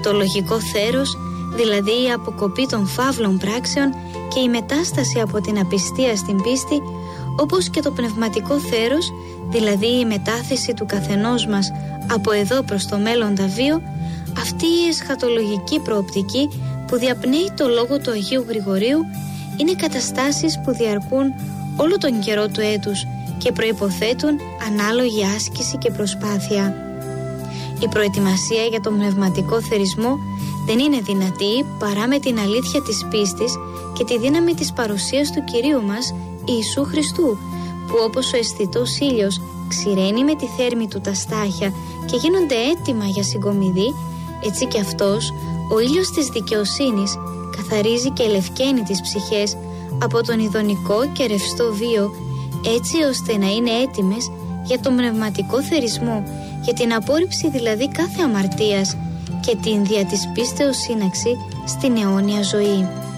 Το λογικό θέρος, δηλαδή η αποκοπή των φαύλων πράξεων και η μετάσταση από την απιστία στην πίστη, όπως και το πνευματικό θέρος, δηλαδή η μετάθεση του καθενός μας από εδώ προς το μέλλοντα βίο, αυτή η εσχατολογική προοπτική που διαπνέει το λόγο του Αγίου Γρηγορίου, είναι καταστάσεις που διαρκούν όλο τον καιρό του έτους και προϋποθέτουν ανάλογη άσκηση και προσπάθεια. Η προετοιμασία για τον πνευματικό θερισμό δεν είναι δυνατή παρά με την αλήθεια της πίστης και τη δύναμη της παρουσίας του Κυρίου μας Ιησού Χριστού, που όπως ο αισθητός ήλιος ξηραίνει με τη θέρμη του τα στάχια και γίνονται έτοιμα για συγκομιδή, έτσι και αυτός, ο ήλιος της δικαιοσύνης, καθαρίζει και ελευκαίνει τις ψυχές από τον ειδονικό και ρευστό βίο, έτσι ώστε να είναι έτοιμες για τον πνευματικό θερισμό, για την απόρριψη δηλαδή κάθε αμαρτίας και την δια της πίστεως σύναξη στην αιώνια ζωή.